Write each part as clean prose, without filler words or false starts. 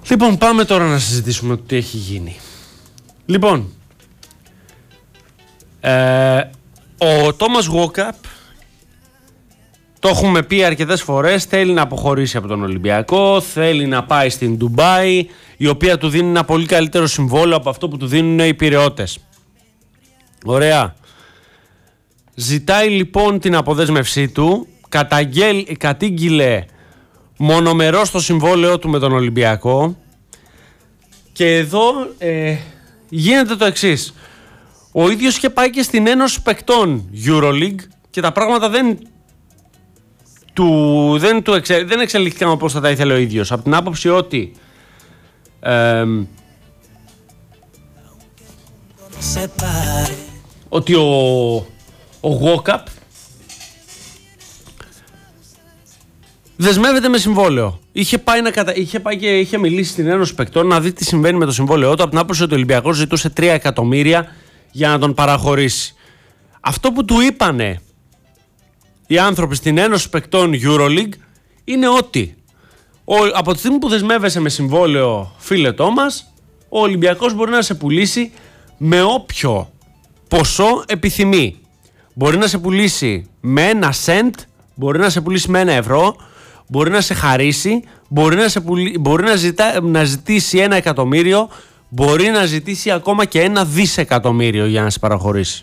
Λοιπόν, πάμε τώρα να συζητήσουμε το τι έχει γίνει. Λοιπόν, ο Τόμας Γουόκαπ, το έχουμε πει αρκετές φορές, θέλει να αποχωρήσει από τον Ολυμπιακό, θέλει να πάει στην Ντουμπάι, η οποία του δίνει ένα πολύ καλύτερο συμβόλαιο από αυτό που του δίνουν οι Πειραιώτες. Ωραία. Ζητάει λοιπόν την αποδέσμευσή του, κατήγγειλε μονομερός το συμβόλαιό του με τον Ολυμπιακό και εδώ γίνεται το εξής. Ο ίδιος είχε πάει και στην Ένωση Παικτών EuroLeague και τα πράγματα δεν εξελίχθηκαν όπως θα τα ήθελε ο ίδιος, από την άποψη ότι ο Γουόκαπ δεσμεύεται με συμβόλαιο. Είχε πάει και είχε μιλήσει στην Ένωση Παικτών να δει τι συμβαίνει με το συμβόλαιό του, από την άποψη ότι ο Ολυμπιακός ζητούσε 3 εκατομμύρια για να τον παραχωρήσει. Αυτό που του είπανε οι άνθρωποι στην Ένωση Παικτών EuroLeague είναι ότι από τη στιγμή που δεσμεύεσαι με συμβόλαιο, φίλε Τόμας, ο Ολυμπιακός μπορεί να σε πουλήσει με όποιο ποσό επιθυμεί. Μπορεί να σε πουλήσει με 1 σεντ, μπορεί να σε πουλήσει με 1 ευρώ, μπορεί να σε χαρίσει, μπορεί να ζητήσει 1 εκατομμύριο, μπορεί να ζητήσει ακόμα και 1 δισεκατομμύριο για να σε παραχωρήσει.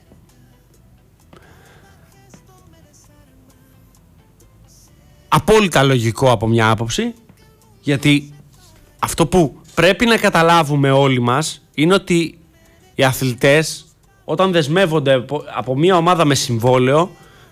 Απόλυτα λογικό από μια άποψη, γιατί αυτό που πρέπει να καταλάβουμε όλοι μας είναι ότι οι αθλητές όταν δεσμεύονται από μια ομάδα με συμβόλαιο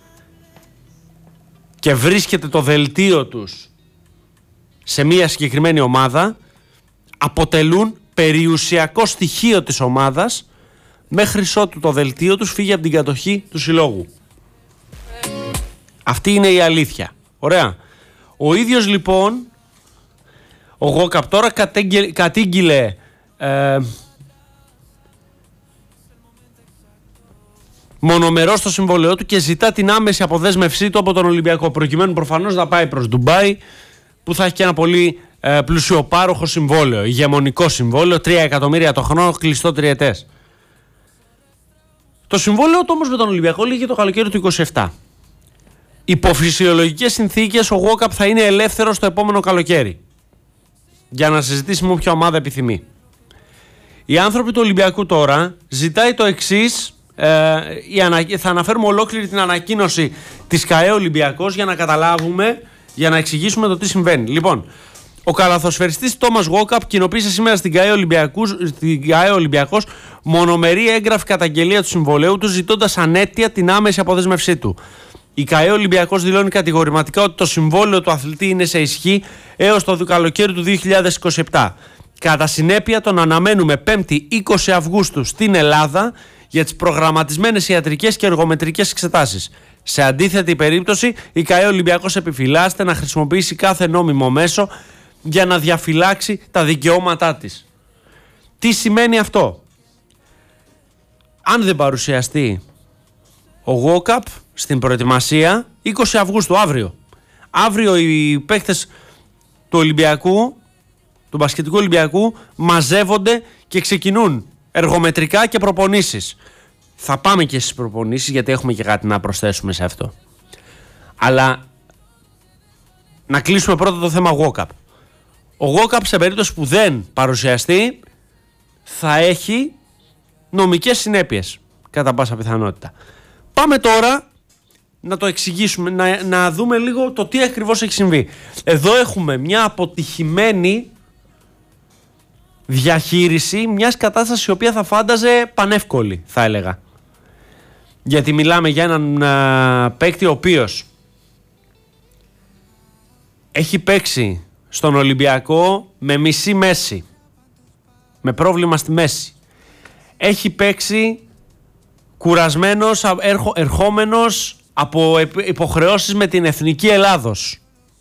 και βρίσκεται το δελτίο τους σε μια συγκεκριμένη ομάδα, αποτελούν περιουσιακό στοιχείο της ομάδας μέχρι ότου το δελτίο τους φύγει από την κατοχή του συλλόγου. Αυτή είναι η αλήθεια. Ωραία. Ο ίδιος λοιπόν, ο Γουόκαπ τώρα κατήγγειλε μονομερός το συμβόλαιό του και ζητά την άμεση αποδέσμευσή του από τον Ολυμπιακό, προκειμένου προφανώς να πάει προς Ντουμπάι, που θα έχει και ένα πολύ πλουσιοπάροχο συμβόλαιο, ηγεμονικό συμβόλαιο, 3 εκατομμύρια το χρόνο, κλειστό τριετές. Το συμβόλαιο του όμως με τον Ολυμπιακό λήγει το καλοκαίρι του 27. Υπό φυσιολογικές συνθήκες ο Γουόκαπ θα είναι ελεύθερος το επόμενο καλοκαίρι για να συζητήσει με όποια ομάδα επιθυμεί. Οι άνθρωποι του Ολυμπιακού τώρα ζητάει το εξής, θα αναφέρουμε ολόκληρη την ανακοίνωση της ΚΑΕ Ολυμπιακός για να καταλάβουμε, για να εξηγήσουμε το τι συμβαίνει. Λοιπόν, ο καλαθοσφαιριστής Τόμας Γουόκαπ κοινοποίησε σήμερα στην ΚΑΕ Ολυμπιακός μονομερή έγγραφη καταγγελία του συμβολέου του, ζητώντας ανέτεια την άμεση αποδέσμευσή του. Η ΚΑΕ Ολυμπιακός δηλώνει κατηγορηματικά ότι το συμβόλαιο του αθλητή είναι σε ισχύ έως το καλοκαίρι του 2027. Κατά συνέπεια τον αναμένουμε 5η 20 Αυγούστου στην Ελλάδα για τις προγραμματισμένες ιατρικές και εργομετρικές εξετάσεις. Σε αντίθετη περίπτωση, η ΚΑΕ Ολυμπιακός επιφυλάσσεται να χρησιμοποιήσει κάθε νόμιμο μέσο για να διαφυλάξει τα δικαιώματά της. Τι σημαίνει αυτό? Αν δεν παρουσιαστεί ο Γουόκαπ στην προετοιμασία, 20 Αυγούστου, αύριο οι παίκτες του Ολυμπιακού, του μπασκετικού Ολυμπιακού, μαζεύονται και ξεκινούν εργομετρικά και προπονήσεις. Θα πάμε και στις προπονήσεις, γιατί έχουμε και κάτι να προσθέσουμε σε αυτό. Αλλά να κλείσουμε πρώτα το θέμα Γουόκαπ. Ο Γουόκαπ, σε περίπτωση που δεν παρουσιαστεί, θα έχει νομικές συνέπειες κατά πάσα πιθανότητα. Πάμε τώρα να το εξηγήσουμε, να δούμε λίγο το τι ακριβώς έχει συμβεί. Εδώ έχουμε μια αποτυχημένη διαχείριση μιας κατάστασης η οποία θα φάνταζε πανεύκολη, θα έλεγα. Γιατί μιλάμε για έναν παίκτη ο οποίος έχει παίξει στον Ολυμπιακό με μισή μέση, με πρόβλημα στη μέση. Έχει παίξει κουρασμένος, ερχόμενος από υποχρεώσεις με την Εθνική Ελλάδος.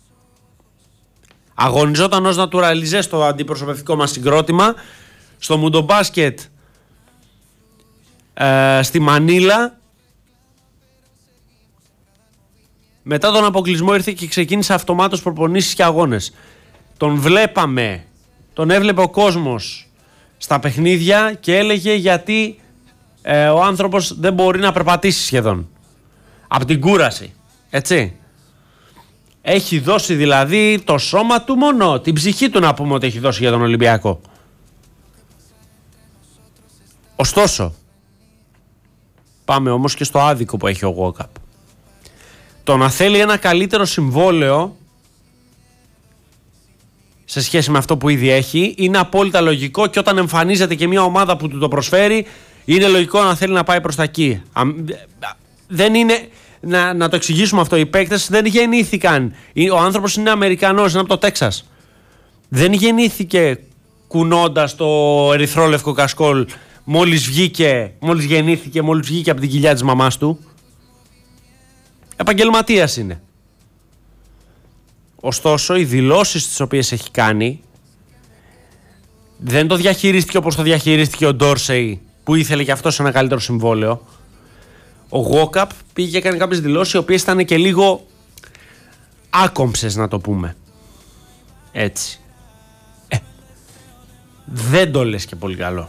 Αγωνιζόταν ως νατουραλιζέ στο αντιπροσωπευτικό μας συγκρότημα, στο Μουντομπάσκετ στη Μανίλα. Μετά τον αποκλεισμό ήρθε και ξεκίνησε αυτομάτως προπονήσεις και αγώνες. Τον βλέπαμε τον έβλεπε ο κόσμος στα παιχνίδια και έλεγε γιατί ο άνθρωπος δεν μπορεί να περπατήσει σχεδόν. Από την κούραση. Έτσι. Έχει δώσει δηλαδή το σώμα του μόνο, την ψυχή του να πούμε ότι έχει δώσει για τον Ολυμπιακό. Ωστόσο, πάμε όμως και στο άδικο που έχει ο Walkup. Το να θέλει ένα καλύτερο συμβόλαιο σε σχέση με αυτό που ήδη έχει είναι απόλυτα λογικό και όταν εμφανίζεται και μια ομάδα που του το προσφέρει είναι λογικό να θέλει να πάει προς τα εκεί. Δεν είναι... Να το εξηγήσουμε αυτό. Οι παίκτες δεν γεννήθηκαν. Ο άνθρωπος είναι Αμερικανός, είναι από το Τέξας. Δεν γεννήθηκε κουνώντας το ερυθρόλευκο κασκόλ μόλις γεννήθηκε, μόλις βγήκε από την κοιλιά της μαμάς του. Επαγγελματίας είναι. Ωστόσο, οι δηλώσεις τις οποίες έχει κάνει δεν το διαχειρίστηκε όπως το διαχειρίστηκε ο Ντόρσεϊ που ήθελε και αυτός ένα καλύτερο συμβόλαιο. Ο Walkup πήγε και έκανε κάποιες δηλώσεις οι οποίες ήταν και λίγο άκομψες, να το πούμε. Έτσι. Δεν το λες και πολύ καλό.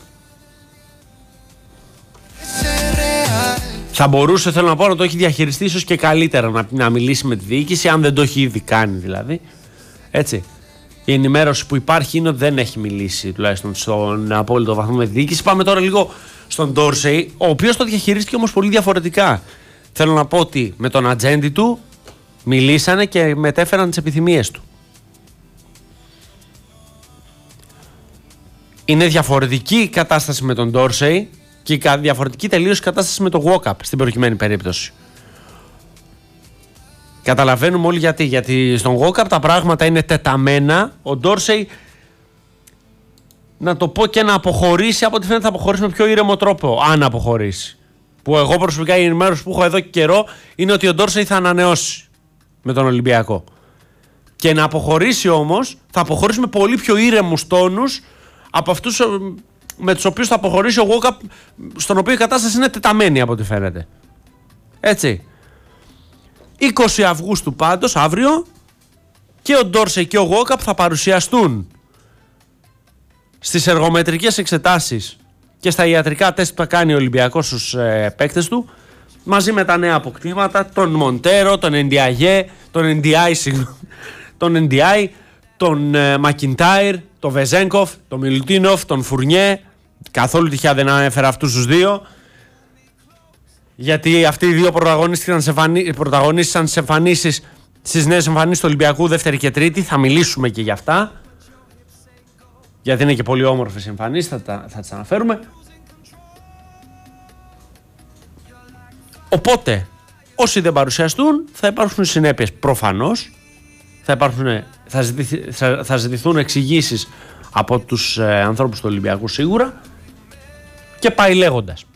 Θα μπορούσε, θέλω να πω, να το έχει διαχειριστεί ίσως και καλύτερα, να μιλήσει με τη διοίκηση, αν δεν το έχει ήδη κάνει δηλαδή. Έτσι. Η ενημέρωση που υπάρχει είναι ότι δεν έχει μιλήσει τουλάχιστον στον απόλυτο βαθμό με τη διοίκηση. Πάμε τώρα λίγο στον Ντόρσεϊ, ο οποίος το διαχειρίστηκε όμως πολύ διαφορετικά. Θέλω να πω ότι με τον ατζέντη του μιλήσανε και μετέφεραν τις επιθυμίες του. Είναι διαφορετική η κατάσταση με τον Ντόρσεϊ και διαφορετική τελείως η κατάσταση με τον Walkup στην προκειμένη περίπτωση. Καταλαβαίνουμε όλοι γιατί. Γιατί στον Walkup τα πράγματα είναι τεταμένα. Ο Ντόρσεϊ, να το πω και να αποχωρήσει, από ό,τι φαίνεται θα αποχωρήσει με πιο ήρεμο τρόπο, αν αποχωρήσει. Που εγώ προσωπικά η ενημέρωση που έχω εδώ και καιρό είναι ότι ο Ντόρσεϊ θα ανανεώσει με τον Ολυμπιακό. Και να αποχωρήσει όμως, θα αποχωρήσει με πολύ πιο ήρεμους τόνους από αυτούς με τους οποίους θα αποχωρήσει ο Walkup, στον οποίο η κατάσταση είναι τεταμένη από ό,τι φαίνεται. Έτσι. 20 Αυγούστου πάντως, αύριο, και ο Ντόρσεϊ και ο Walkup θα παρουσιαστούν στις εργομετρικές εξετάσεις και στα ιατρικά τεστ που θα κάνει ο Ολυμπιακός στους παίκτες του, μαζί με τα νέα αποκτήματα, τον Μοντέρο, τον Εντιαγέ, τον NDI, τον Μακιντάιρ, τον Βεζένκοφ, τον Μιλουτίνοφ, τον Φουρνιέ. Καθόλου τυχαία δεν ανέφερα αυτούς τους δύο, γιατί αυτοί οι δύο πρωταγωνίστησαν σε εμφανίσεις, στις νέες εμφανίσεις του Ολυμπιακού δεύτερη και τρίτη. Θα μιλήσουμε και για αυτά, γιατί είναι και πολύ όμορφες εμφανίσεις, θα τις αναφέρουμε. Οπότε, όσοι δεν παρουσιαστούν, θα υπάρχουν συνέπειες προφανώς. Θα ζητηθούν εξηγήσεις από τους ανθρώπους του Ολυμπιακού σίγουρα και πάει λέγοντας.